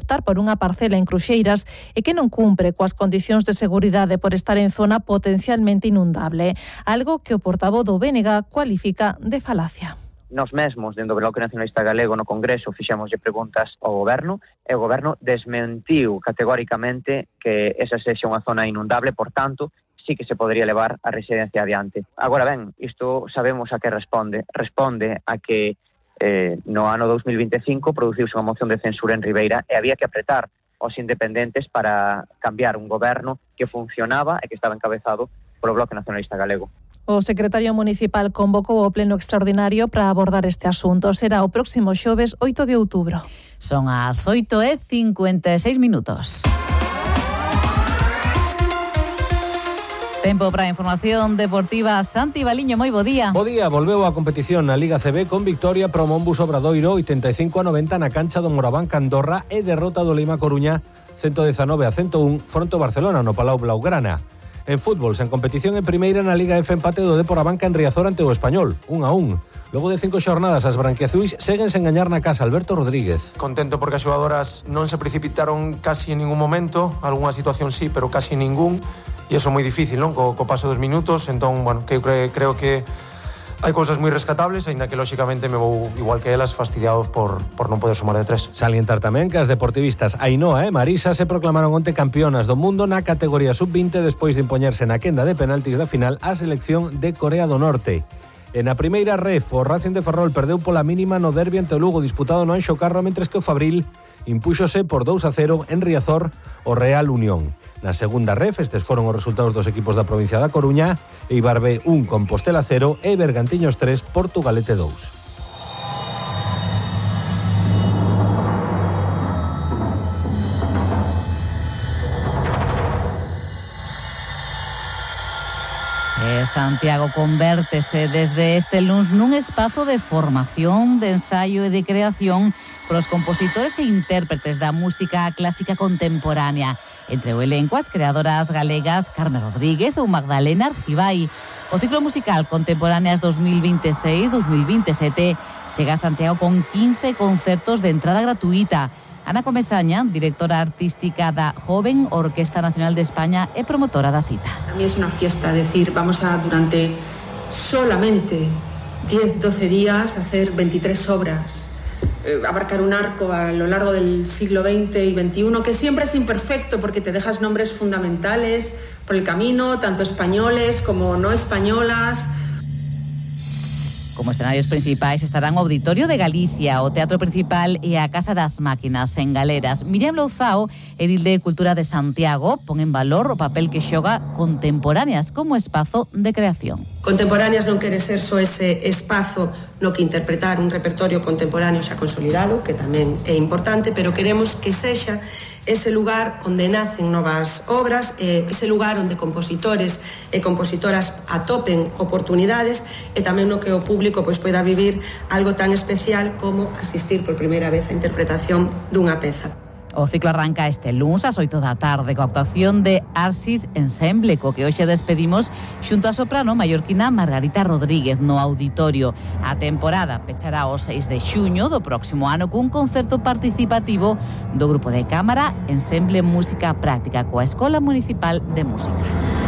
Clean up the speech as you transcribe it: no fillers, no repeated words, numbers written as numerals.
optar por unha parcela en Cruxeiras e que non cumpre coas condicións de seguridade por estar en zona potencialmente inundable, algo que o portavoz do BNG cualifica de falacia. Nós mesmos, dentro do Bloque Nacionalista Galego no Congreso, fixémoslle preguntas ao Goberno e o Goberno desmentiu categóricamente que esa sexa unha zona inundable, por tanto, sí que se podría levar a residencia adiante. Agora ben, isto sabemos a que responde. Responde a que no ano 2025 produciuse unha moción de censura en Ribeira e había que apretar aos independentes para cambiar un goberno que funcionaba e que estaba encabezado polo Bloque Nacionalista Galego. O secretario municipal convocou o pleno extraordinario para abordar este asunto. Será o próximo xoves 8 de outubro. Son as 8:56 minutos. Tempo para a información deportiva. Santi Baliño, moi bo día. Bo día, volveu a competición na Liga CB con victoria pro Monbus Obradoiro 85-90 na cancha do Moraván Candorra e derrota do Lima Coruña 119-101 fronte ao Barcelona no Palau Blaugrana. En fútbol, sen competición en primeira na Liga F, empate do Dépor Abanca en Riazor ante o Español, 1-1. Logo de 5 xornadas, as branquiazuis seguen sen gañar na casa. Alberto Rodríguez. Contento porque as xogadoras non se precipitaron casi en ningún momento, algunha situación sí, pero casi ningún, e iso é moi difícil, non? Co paso dos minutos, entón, bueno, creo que hai cousas moi rescatables, aínda que lóxicamente me vou igual que elas fastidiados por non poder sumar de 3. Salientar tamén que as deportivistas Ainhoa e Marisa se proclamaron onte campeonas do mundo na categoría sub-20 despois de impoñerse na quenda de penaltis da final a selección de Corea do Norte. E na primeira ref, o Racing de Ferrol perdeu pola mínima no derbi ante o Lugo disputado no Anxo Carro, mentres que o Fabril impúxose por 2-0 en Riazor o Real Unión. Na segunda ref, estes foron os resultados dos equipos da provincia da Coruña: Eibar B 1, Compostela 0 e Bergantiños 3, Portugalete 2. Santiago convértese desde este lunes nun espazo de formación, de ensaio e de creación para os compositores e intérpretes da música clásica contemporánea. Entre o elenco, as creadoras galegas Carmen Rodríguez ou Magdalena Argibay. O ciclo musical Contemporáneas 2026-2027 chega a Santiago con 15 concertos de entrada gratuita. Ana Comesaña, directora artística da Joven Orquesta Nacional de España e promotora da cita. A mí es una fiesta, decir, vamos a durante solamente 10-12 días hacer 23 obras, abarcar un arco a lo largo del siglo XX y XXI, que siempre es imperfecto porque te dejas nombres fundamentales por el camino, tanto españoles como no españolas. Como escenarios principais estarán o Auditorio de Galicia, o Teatro Principal e a Casa das Máquinas en Galeras. Miriam Louzao, edil de Cultura de Santiago, pon en valor o papel que xoga Contemporáneas como espazo de creación. Contemporáneas non quere ser só ese espazo no que interpretar un repertorio contemporáneo xa consolidado, que tamén é importante, pero queremos que sexa ese lugar onde nacen novas obras, ese lugar onde compositores e compositoras atopen oportunidades e tamén no que o público poida vivir algo tan especial como asistir por primeira vez á interpretación dunha peza. O ciclo arranca este lunes ás 8 da tarde coa actuación de Arsis Ensemble, co que hoxe despedimos xunto a soprano mallorquina Margarita Rodríguez no Auditorio. A temporada pechará o 6 de xuño do próximo ano cun concerto participativo do grupo de cámara Ensemble Música Práctica coa Escola Municipal de Música.